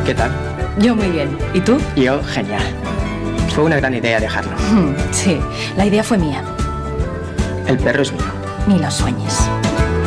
¿Qué tal? Yo muy bien. ¿Y tú? Yo, genial. Fue una gran idea dejarlo. Sí, la idea fue mía. El perro es mío. Ni lo sueñes.